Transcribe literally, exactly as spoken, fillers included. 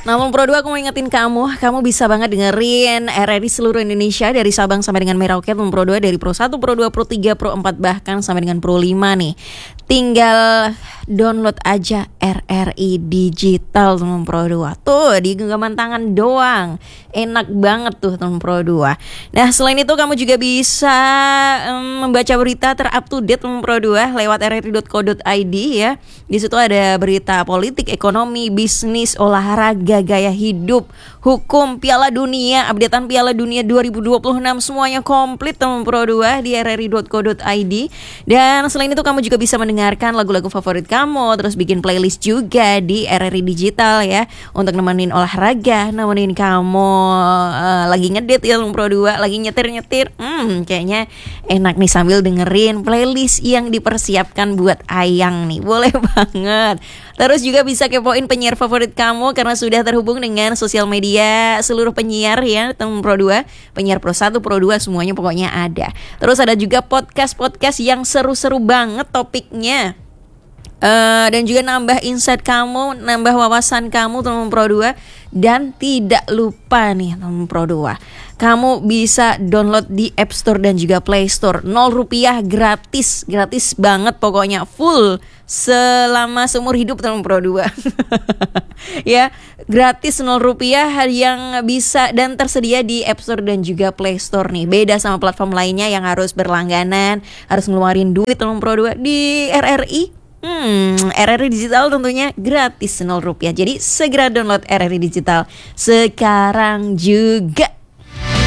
Namun Pro dua aku mau ingetin kamu, kamu bisa banget dengerin R R I seluruh Indonesia dari Sabang sampai dengan Merauke. Namun Pro dua dari Pro satu, Pro dua, Pro tiga, Pro empat bahkan sampai dengan Pro lima nih. Tinggal download aja R R I Digital teman Pro dua. Tuh di genggaman tangan doang. Enak banget tuh teman Pro dua. Nah, selain itu kamu juga bisa um, membaca berita terup to date teman Pro dua lewat r r i dot co dot i d ya. Di situ ada berita politik, ekonomi, bisnis, olahraga, gaya hidup, hukum, Piala Dunia, updatean Piala Dunia dua ribu dua puluh enam semuanya komplit teman Pro dua di r r i dot co dot i d. Dan selain itu kamu juga bisa mendengarkan lagu-lagu favorit kamu, terus bikin playlist juga di R R I Digital ya, untuk nemenin olahraga, nemenin kamu uh, lagi ngedit ya teman Pro dua, lagi nyetir-nyetir. Hmm, kayaknya enak nih sambil dengerin playlist yang dipersiapkan buat Ayang nih. Boleh banget. Terus juga bisa kepoin penyiar favorit kamu karena sudah terhubung dengan sosial media seluruh penyiar ya teman Pro dua, penyiar Pro satu, Pro dua semuanya pokoknya ada. Terus ada juga podcast-podcast yang seru-seru banget topiknya. Uh, dan juga nambah insight kamu, nambah wawasan kamu teman Pro dua. Dan tidak lupa nih teman Pro dua, kamu bisa download di App Store dan juga Play Store. Nol rupiah gratis, gratis banget pokoknya, full selama seumur hidup teman Pro dua. Ya, gratis nol rupiah yang bisa dan tersedia di App Store dan juga Play Store nih. Beda sama platform lainnya yang harus berlangganan, harus ngeluarin duit teman Pro dua. Di R R I Hmm, R R I Digital tentunya gratis nol rupiah. Jadi segera download R R I Digital sekarang juga.